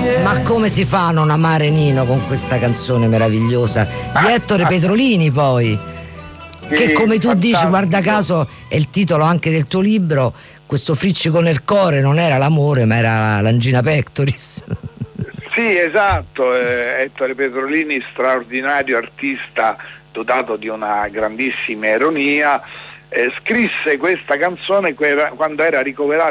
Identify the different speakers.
Speaker 1: Ma come si fa a non amare Nino con questa canzone meravigliosa di Ettore Petrolini, poi? Che come tu dici, guarda caso, è il titolo anche del tuo libro, questo friccico nel cuore non era l'amore ma era l'angina pectoris.
Speaker 2: Sì, esatto, Ettore Petrolini, straordinario artista dotato di una grandissima ironia, scrisse questa canzone quando era ricoverato